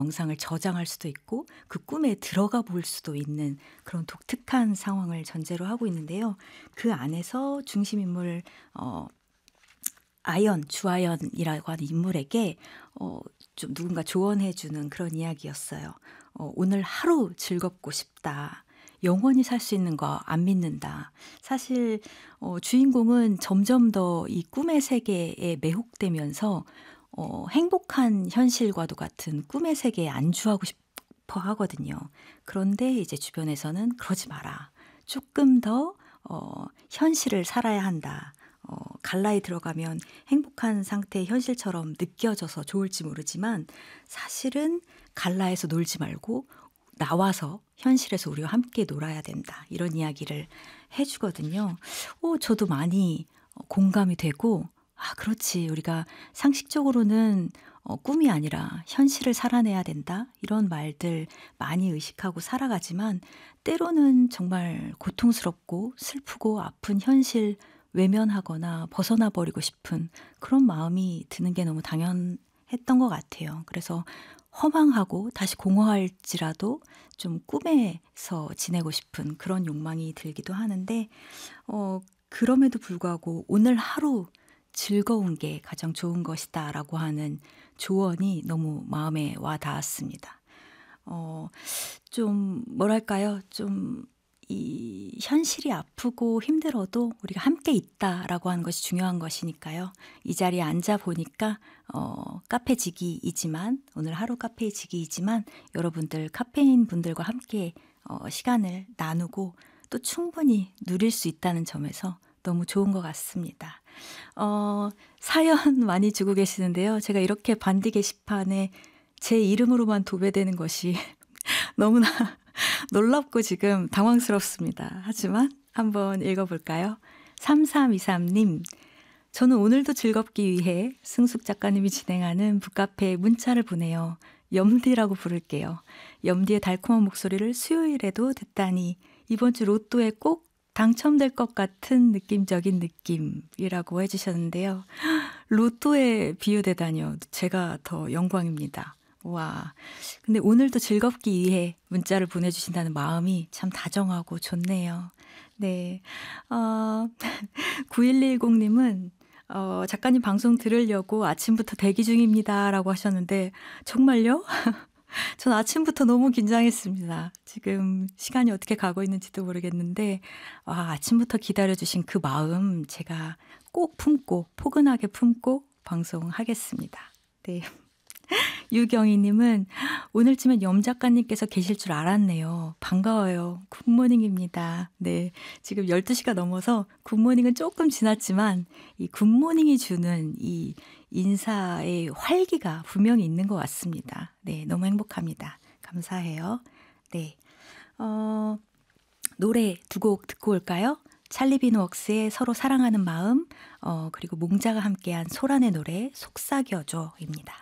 영상을 저장할 수도 있고 그 꿈에 들어가 볼 수도 있는 그런 독특한 상황을 전제로 하고 있는데요. 그 안에서 중심 인물 아연, 주아연이라고 하는 인물에게 좀 누군가 조언해 주는 그런 이야기였어요. "오늘 하루 즐겁고 싶다. 영원히 살 수 있는 거 안 믿는다." 사실 주인공은 점점 더 이 꿈의 세계에 매혹되면서 행복한 현실과도 같은 꿈의 세계에 안주하고 싶어 하거든요. 그런데 이제 주변에서는 "그러지 마라. 조금 더 현실을 살아야 한다." 갈라에 들어가면 행복한 상태의 현실처럼 느껴져서 좋을지 모르지만 사실은 갈라에서 놀지 말고 나와서 현실에서 우리와 함께 놀아야 된다. 이런 이야기를 해 주거든요. 저도 많이 공감이 되고 '아 그렇지. 우리가 상식적으로는 꿈이 아니라 현실을 살아내야 된다.' 이런 말들 많이 의식하고 살아가지만 때로는 정말 고통스럽고 슬프고 아픈 현실 외면하거나 벗어나 버리고 싶은 그런 마음이 드는 게 너무 당연했던 것 같아요. 그래서 허망하고 다시 공허할지라도 좀 꿈에서 지내고 싶은 그런 욕망이 들기도 하는데 그럼에도 불구하고 '오늘 하루 즐거운 게 가장 좋은 것이다.'라고 하는 조언이 너무 마음에 와 닿았습니다. 좀 뭐랄까요? 좀 이 현실이 아프고 힘들어도 우리가 함께 있다라고 하는 것이 중요한 것이니까요. 이 자리에 앉아 보니까 카페지기이지만 오늘 하루 카페지기이지만 여러분들 카페인 분들과 함께 시간을 나누고 또 충분히 누릴 수 있다는 점에서 너무 좋은 것 같습니다. 사연 많이 주고 계시는데요. 제가 이렇게 반디 게시판에 제 이름으로만 도배되는 것이 너무나 놀랍고 지금 당황스럽습니다. 하지만 한번 읽어 볼까요? 3323 님. "저는 오늘도 즐겁기 위해 승숙 작가님이 진행하는 북카페에 문자를 보내요. 염디라고 부를게요. 염디의 달콤한 목소리를 수요일에도 듣다니 이번 주 로또에 꼭 당첨될 것 같은 느낌적인 느낌이라고 해 주셨는데요. 로또에 비유되다니요. 제가 더 영광입니다. 와. 근데 오늘도 즐겁기 위해 문자를 보내주신다는 마음이 참 다정하고 좋네요. 네. 9110님은 작가님 방송 들으려고 아침부터 대기 중입니다라고 하셨는데 정말요? 전 아침부터 너무 긴장했습니다. 지금 시간이 어떻게 가고 있는지도 모르겠는데 아침부터 기다려 주신 그 마음 제가 꼭 품고 포근하게 품고 방송하겠습니다. 네. 유경희 님은 "오늘쯤엔 염 작가님께서 계실 줄 알았네요. 반가워요. 굿모닝입니다." 네. 지금 12 시가 넘어서 굿모닝은 조금 지났지만 이 굿모닝이 주는 이 인사의 활기가 분명히 있는 것 같습니다. 네. 너무 행복합니다. 감사해요. 네. 노래 두 곡 듣고 올까요? 찰리 비노웍스의 서로 사랑하는 마음 그리고 몽자가 함께한 소란의 노래 속삭여줘입니다.